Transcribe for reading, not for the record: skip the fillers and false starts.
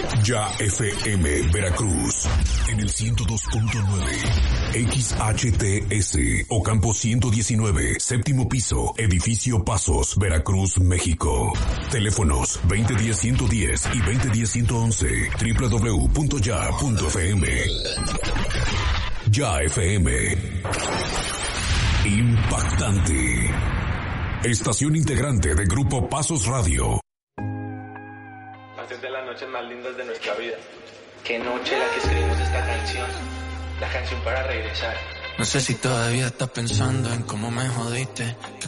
Ya FM Veracruz en el 102.9 XHTS Ocampo 119, séptimo piso, edificio Pasos, Veracruz, México. Teléfonos 2010-110 y 2010-111, www.ya.fm. Ya FM. Impactante. Estación integrante de Grupo Pasos Radio. Es de las noches más lindas de nuestra vida. Qué noche la que escribimos esta canción. La canción para regresar. No sé si todavía estás pensando en cómo me jodiste. Que